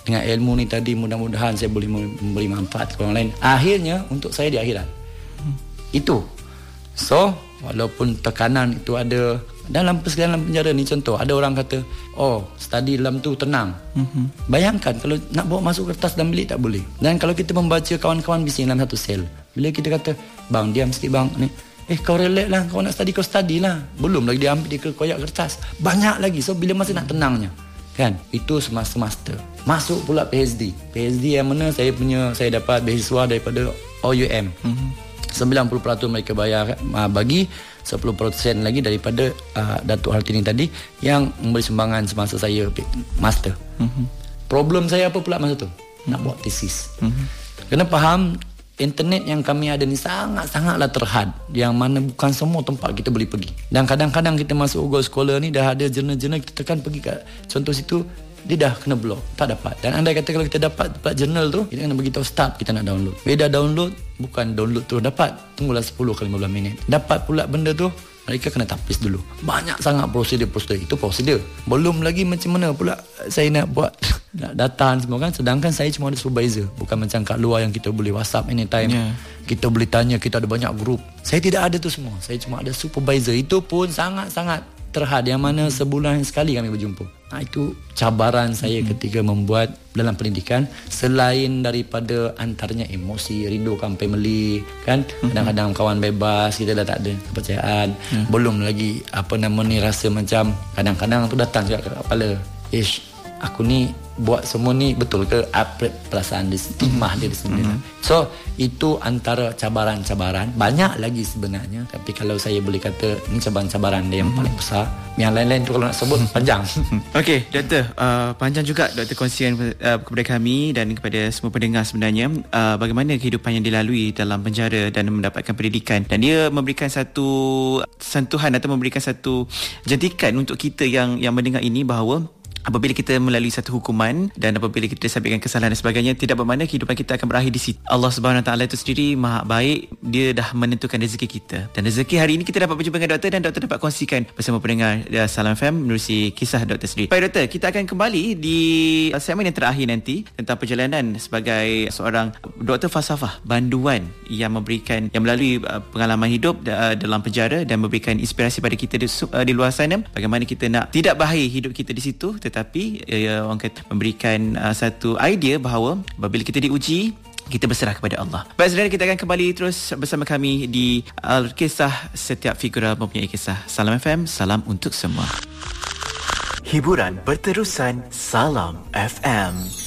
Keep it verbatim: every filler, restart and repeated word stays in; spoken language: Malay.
dengan ilmu ni tadi mudah-mudahan saya boleh memberi manfaat kepada orang lain. Akhirnya untuk saya di akhirat. Hmm. Itu. So, walaupun tekanan itu ada dalam persekitaran penjara ni, contoh ada orang kata, oh study dalam tu tenang. Mm-hmm. Bayangkan kalau nak bawa masuk kertas dalam bilik tak boleh. Dan kalau kita membaca kawan-kawan bising dalam satu sel, bila kita kata, bang diam sikit bang ni, eh kau relax lah, kau nak study kau study lah, belum lagi dia ambil dia ke koyak kertas, banyak lagi. So bila masa nak tenangnya kan, itu semasa master. Masuk pula PhD. PhD yang mana saya punya, saya dapat beasiswa daripada O U M. Mm-hmm. sembilan puluh peratus mereka bayar, uh, bagi sepuluh peratus lagi daripada uh, Datuk Hartini tadi yang memberi sumbangan semasa saya master. Mm-hmm. Problem saya apa pula masa tu? Mm-hmm. Nak buat tesis. Mm-hmm. Kena faham, internet yang kami ada ni sangat-sangatlah terhad, yang mana bukan semua tempat kita boleh pergi. Dan kadang-kadang kita masuk Google Scholar ni dah ada jurnal-jurnal, kita tekan pergi kat contoh situ, dia dah kena block, tak dapat. Dan andai kata kalau kita dapat dapat jurnal tu, kita kena beritahu start kita nak download. Bila dah download, bukan download tu dapat, tunggulah sepuluh ke lima belas minit. Dapat pula benda tu, mereka kena tapis dulu. Banyak sangat prosedur-prosedur. Itu prosedur. Belum lagi macam mana pula saya nak buat nak data semua kan. Sedangkan saya cuma ada supervisor. Bukan macam kat luar yang kita boleh WhatsApp anytime. Yeah. Kita boleh tanya, kita ada banyak grup. Saya tidak ada tu semua. Saya cuma ada supervisor. Itu pun sangat-sangat terhad, yang mana sebulan sekali kami berjumpa. Nah, itu cabaran saya hmm. ketika membuat dalam pendidikan. Selain daripada antaranya emosi, rindukan family kan, hmm. kadang-kadang kawan bebas, kita dah tak ada kepercayaan. hmm. Belum lagi apa nama ni, rasa macam kadang-kadang tu datang juga ke kepala, ish, aku ni buat semua ni betul ke, apa perasaan dia, timah dia di sini. Mm-hmm. So itu antara cabaran-cabaran, banyak lagi sebenarnya, tapi kalau saya boleh kata ini cabaran-cabaran dia yang mm-hmm. paling besar. Yang lain-lain tu kalau nak sebut panjang. Okey, doktor, uh, panjang juga doktor kongsian uh, kepada kami dan kepada semua pendengar sebenarnya, uh, bagaimana kehidupan yang dilalui dalam penjara dan mendapatkan pendidikan, dan dia memberikan satu sentuhan atau memberikan satu jentikan untuk kita yang yang mendengar ini, bahawa apabila kita melalui satu hukuman dan apabila kita disabitkan kesalahan dan sebagainya, tidak bermakna kehidupan kita akan berakhir di situ. Allah Subhanahu Wa Taala itu sendiri maha baik. Dia dah menentukan rezeki kita. Dan rezeki hari ini kita dapat berjumpa dengan doktor, dan doktor dapat kongsikan bersama pendengar Salam F M menerusi kisah doktor sendiri. Baik doktor, kita akan kembali di segmen yang terakhir nanti tentang perjalanan sebagai seorang doktor falsafah banduan yang memberikan, yang melalui pengalaman hidup dalam penjara dan memberikan inspirasi pada kita di, di luar sana, bagaimana kita nak tidak berakhir hidup kita di situ, tetapi ya, orang kata memberikan uh, satu idea bahawa apabila kita diuji, kita berserah kepada Allah. Baik saudara, kita akan kembali terus bersama kami di Al-Kisah. Setiap figura mempunyai kisah. Salam F M, salam untuk semua. Hiburan berterusan. Salam F M.